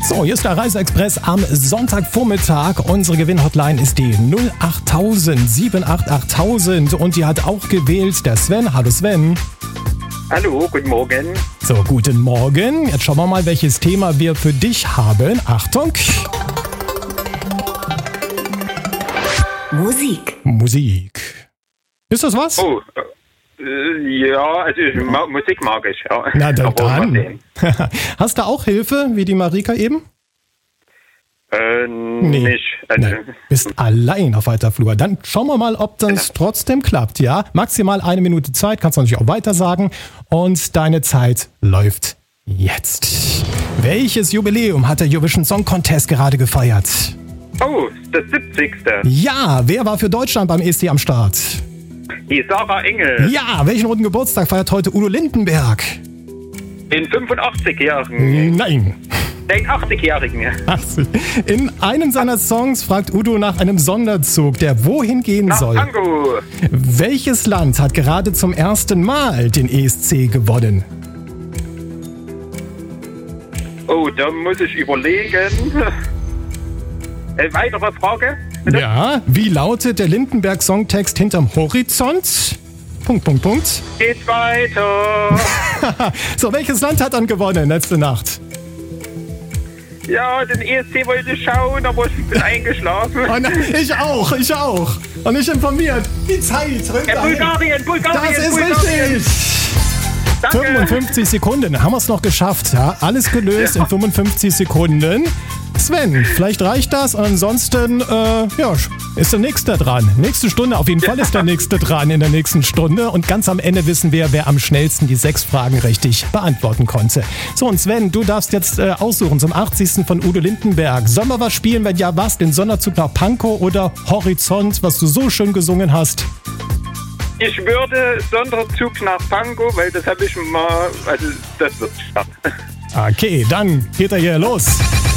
So, hier ist der Reise-Express am Sonntagvormittag. Unsere Gewinnhotline ist die 08000 788 und die hat auch gewählt der Sven. Hallo Sven. Hallo, guten Morgen. So, guten Morgen. Jetzt schauen wir mal, welches Thema wir für dich haben. Achtung. Musik. Ist das was? Oh, ja, also Musik mag ich. Ja. Na Aber dann. Hast du auch Hilfe, wie die Marika eben? Nicht. Also, Nein. Bist allein auf weiter Flur. Dann schauen wir mal, ob das trotzdem klappt, ja? Maximal 1 Minute Zeit, kannst du natürlich auch weiter sagen. Und deine Zeit läuft jetzt. Welches Jubiläum hat der Eurovision Song Contest gerade gefeiert? Oh, das 70. Ja, wer war für Deutschland beim ESC am Start? Die Sarah Engel. Ja, welchen runden Geburtstag feiert heute Udo Lindenberg? Den 85-Jährigen. Nein. Den 80-Jährigen. In einem seiner Songs fragt Udo nach einem Sonderzug, der wohin gehen Nach soll. Tango. Welches Land hat gerade zum ersten Mal den ESC gewonnen? Oh, da muss ich überlegen. Weitere Frage? Bitte? Ja, wie lautet der Lindenberg-Songtext hinterm Horizont? ... Geht weiter. So, welches Land hat dann gewonnen letzte Nacht? Ja, den ESC wollte ich schauen, aber ich bin eingeschlafen. Oh nein, ich auch. Und nicht informiert. Die Zeit rennt dahin. Bulgarien. Das ist richtig. Danke. 55 Sekunden, haben wir es noch geschafft. Ja? Alles gelöst in 55 Sekunden. Sven, vielleicht reicht das. Ansonsten ist der Nächste dran. Nächste Stunde, auf jeden Fall ist der Nächste dran in der nächsten Stunde. Und ganz am Ende wissen wir, wer am schnellsten die 6 Fragen richtig beantworten konnte. So, und Sven, du darfst jetzt aussuchen zum 80. von Udo Lindenberg. Sollen wir was spielen? Wenn ja, was? Den Sonderzug nach Pankow oder Horizont, was du so schön gesungen hast? Ich würde Sonderzug nach Pankow, weil das habe ich mal, also das wird stark. Okay, dann geht er hier los.